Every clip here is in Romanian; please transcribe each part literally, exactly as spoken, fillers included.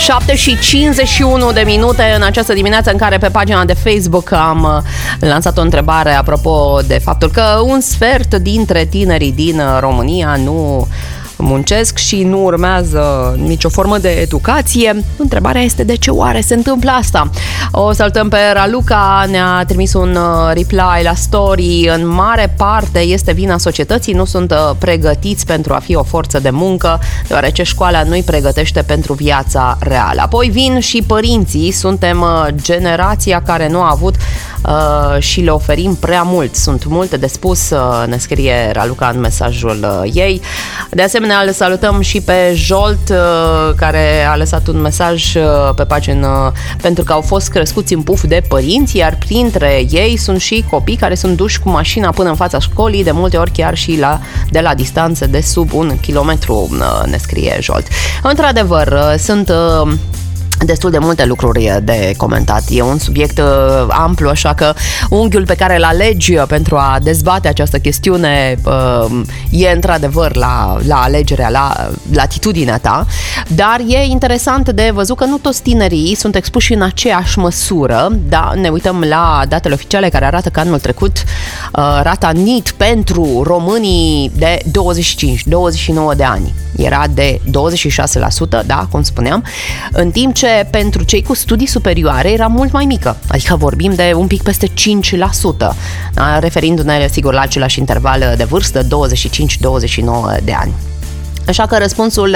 șapte și cincizeci și unu de minute în această dimineață în care pe pagina de Facebook am lansat o întrebare apropo de faptul că un sfert dintre tinerii din România nu muncesc și nu urmează nicio formă de educație. Întrebarea este de ce oare se întâmplă asta? O salutăm pe Raluca, ne-a trimis un reply la story. În mare parte este vina societății, nu sunt pregătiți pentru a fi o forță de muncă, deoarece școala nu-i pregătește pentru viața reală. Apoi vin și părinții, suntem generația care nu a avut uh, și le oferim prea mult. Sunt multe de spus, uh, ne scrie Raluca în mesajul uh, ei. De asemenea, îl salutăm și pe Jolt, care a lăsat un mesaj pe pagină pentru că au fost crescuți în puf de părinți, iar printre ei sunt și copii care sunt duși cu mașina până în fața școlii, de multe ori chiar și la, de la distanțe de sub un kilometru, ne scrie Jolt. Într-adevăr, sunt destul de multe lucruri de comentat. E un subiect amplu, așa că unghiul pe care îl alegi pentru a dezbate această chestiune e într-adevăr la, la alegerea, la latitudinea ta, dar e interesant de văzut că nu toți tinerii sunt expuși în aceeași măsură. Da, ne uităm la datele oficiale care arată că anul trecut rata N I T pentru românii de douăzeci și cinci douăzeci și nouă de ani era de douăzeci și șase la sută, da, cum spuneam, în timp ce pentru cei cu studii superioare era mult mai mică, adică vorbim de un pic peste cinci la sută, da? Referindu-ne sigur la același interval de vârstă, douăzeci și cinci douăzeci și nouă de ani. Așa că răspunsul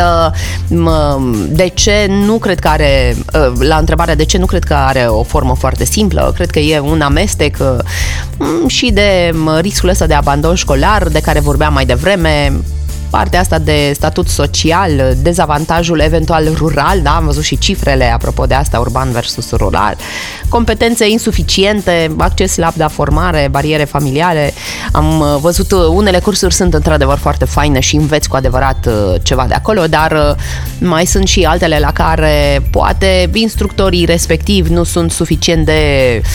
de ce nu cred că are, la întrebarea de ce nu cred că are o formă foarte simplă, cred că e un amestec și de riscul ăsta de abandon școlar de care vorbeam mai devreme, partea asta de statut social, dezavantajul eventual rural, da, am văzut și cifrele apropo de asta, urban versus rural, competențe insuficiente, acces la la formare, bariere familiale. Am văzut unele cursuri sunt într-adevăr foarte faine și înveți cu adevărat ceva de acolo, dar mai sunt și altele la care poate instructorii respectivi nu sunt suficient de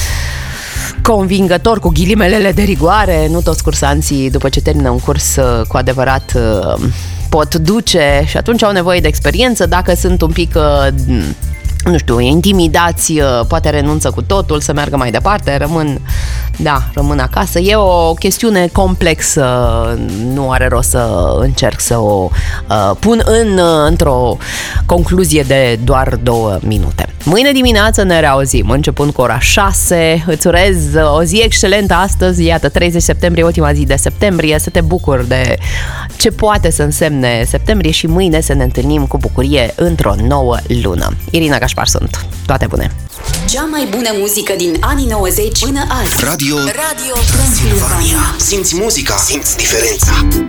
convingător, cu ghilimelele de rigoare. Nu toți cursanții, după ce termină un curs, cu adevărat pot duce și atunci au nevoie de experiență. Dacă sunt un pic, nu știu, intimidați, poate renunță cu totul să meargă mai departe, rămân, da, rămân acasă. E o chestiune complexă, nu are rost să încerc să o uh, pun în, într-o concluzie de doar două minute. Mâine dimineață ne reauzim, începând cu ora șase. Îți urez o zi excelentă astăzi, iată, treizeci septembrie, ultima zi de septembrie, să te bucuri de ce poate să însemne septembrie și mâine să ne întâlnim cu bucurie într-o nouă lună. Irina Gașpar sunt. Toate bune! Cea mai bună muzică din anii nouăzeci până azi. Radio, Radio Transilvania. Simți muzica, simți diferența.